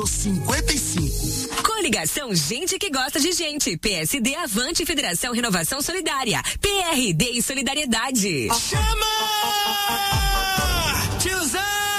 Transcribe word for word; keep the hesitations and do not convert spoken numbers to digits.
cinquenta e cinco. Coligação Gente que Gosta de Gente. P S D Avante, Federação Renovação Solidária. P R D e Solidariedade. Chama!